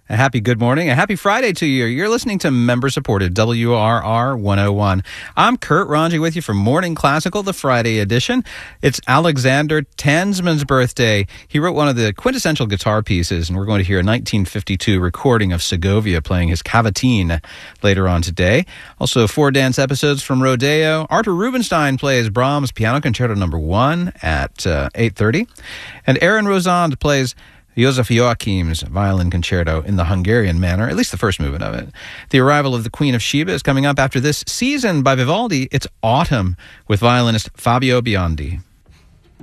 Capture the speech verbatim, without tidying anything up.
A happy good morning, a happy Friday to you. You're listening to member-supported W R R one oh one. I'm Kurt Ranji with you for Morning Classical, the Friday edition. It's Alexander Tansman's birthday. He wrote one of the quintessential guitar pieces, and we're going to hear a nineteen fifty-two recording of Segovia playing his Cavatina later on today. Also, four dance episodes from Rodeo. Artur Rubinstein plays Brahms' Piano Concerto Number One at uh, eight thirty, and Aaron Rosand plays Joseph Joachim's Violin Concerto in the Hungarian manner, at least the first movement of it. The Arrival of the Queen of Sheba is coming up after this season by Vivaldi. It's Autumn with violinist Fabio Biondi.